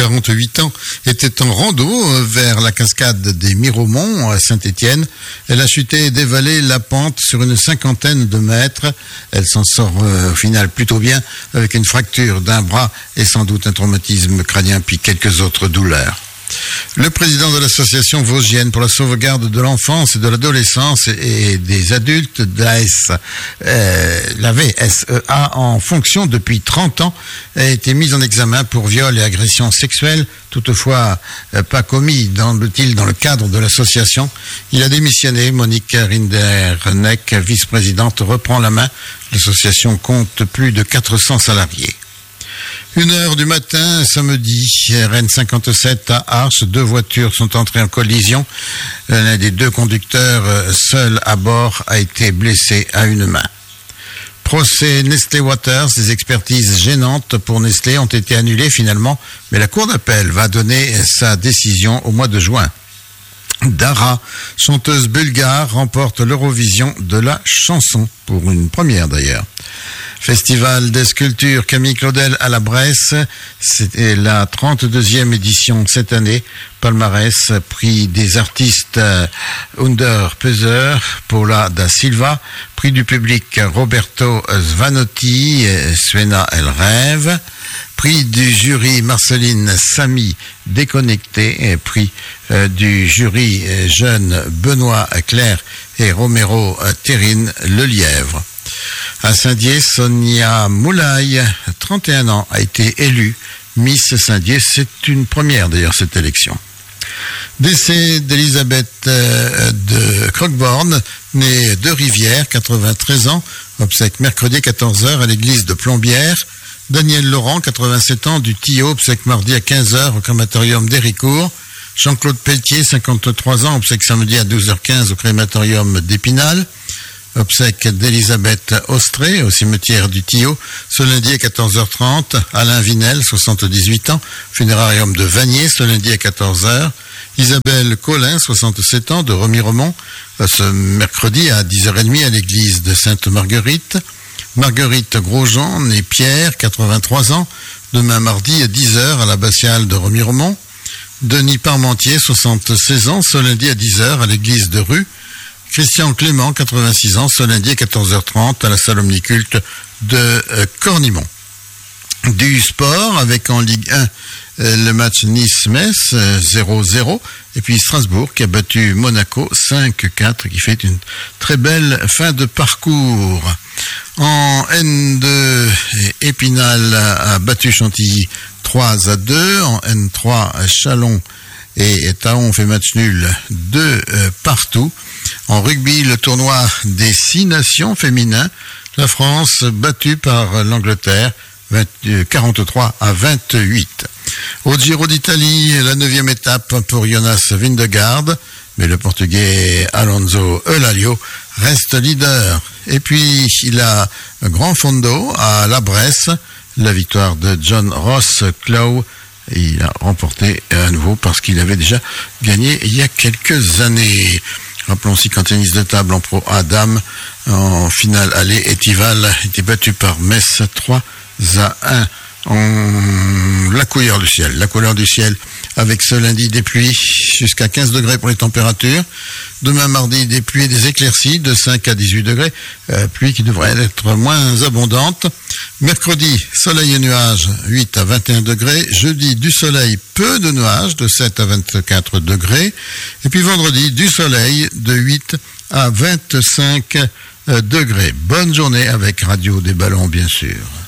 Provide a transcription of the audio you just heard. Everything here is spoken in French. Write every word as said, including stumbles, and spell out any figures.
quarante-huit ans, était en rando vers la cascade des Miromont à Saint-Étienne. Elle a chuté et dévalé la pente sur une cinquantaine de mètres. Elle s'en sort euh, au final plutôt bien avec une fracture d'un bras et sans doute un traumatisme crânien puis quelques autres douleurs. Le président de l'association vosgienne pour la sauvegarde de l'enfance et de l'adolescence et des adultes de la S, euh, la V S E A en fonction depuis trente ans a été mis en examen pour viol et agression sexuelle, toutefois euh, pas commis dans le, dans le cadre de l'association. Il a démissionné. Monique Rinderneck, vice-présidente, reprend la main. L'association compte plus de quatre cents salariés. Une heure du matin, samedi, R N cinquante-sept à Arches, deux voitures sont entrées en collision. L'un des deux conducteurs, seul à bord, a été blessé à une main. Procès Nestlé Waters, des expertises gênantes pour Nestlé ont été annulées finalement, mais la Cour d'appel va donner sa décision au mois de juin. Dara, chanteuse bulgare, remporte l'Eurovision de la chanson, pour une première d'ailleurs. Festival des sculptures Camille Claudel à la Bresse, c'était la trente-deuxième édition cette année. Palmarès, prix des artistes Under Peser, Paula da Silva, prix du public Roberto Svanotti, Suena El Rêve, prix du jury Marceline Samy, Déconnecté, et prix euh, du jury jeune Benoît Claire et Romero Terrine Le Lièvre. À Saint-Dié, Sonia Moulay, trente et un ans, a été élue Miss Saint-Dié. C'est une première d'ailleurs cette élection. Décès d'Elisabeth euh, de Croqueborne, née de Rivière, quatre-vingt-treize ans, obsèque mercredi quatorze heures à l'église de Plombières. Daniel Laurent, quatre-vingt-sept ans, du Tillot, obsèque mardi à quinze heures au crématorium d'Héricourt. Jean-Claude Pelletier, cinquante-trois ans, obsèque samedi à douze heures quinze au crématorium d'Épinal. Obsèque d'Elisabeth Austré au cimetière du Tillot, ce lundi à quatorze heures trente. Alain Vinel, soixante-dix-huit ans, funérarium de Vanier, ce lundi à quatorze heures. Isabelle Collin, soixante-sept ans, de Remiremont, ce mercredi à dix heures trente à l'église de Sainte-Marguerite. Marguerite Grosjean, née Pierre, quatre-vingt-trois ans, demain mardi à dix heures à l'abbatiale de Remiremont. Denis Parmentier, soixante-seize ans, ce lundi à dix heures à l'église de Rue. Christian Clément, quatre-vingt-six ans, ce lundi à quatorze heures trente à la salle omniculte de euh, Cornimont. Du sport avec en Ligue un euh, le match Nice-Metz euh, zéro zéro et puis Strasbourg qui a battu Monaco cinq quatre, qui fait une très belle fin de parcours. En N deux, Épinal a battu Chantilly trois à deux. En N trois, Chalon et Taon fait match nul deux euh, partout. En rugby, le tournoi des six nations féminins, la France battue par l'Angleterre quarante-trois à vingt-huit. Au Giro d'Italie, la neuvième étape pour Jonas Vingegaard, mais le Portugais Alonso Eulalio reste leader. Et puis, il a un grand fondo à la Bresse, la victoire de John Ross Clough. Il a remporté à nouveau parce qu'il avait déjà gagné il y a quelques années. Rappelons aussi qu'en tennis de table en pro A dames, en finale aller, Etival a été battu par Metz trois à un. En la couleur du ciel, la couleur du ciel avec ce lundi des pluies jusqu'à quinze degrés pour les températures. Demain mardi, des pluies et des éclaircies de cinq à dix-huit degrés, euh, pluie qui devrait être moins abondante. Mercredi, soleil et nuages, huit à vingt et un degrés. Jeudi, du soleil, peu de nuages, de sept à vingt-quatre degrés. Et puis vendredi, du soleil, de huit à vingt-cinq degrés. Bonne journée avec Radio des Ballons, bien sûr.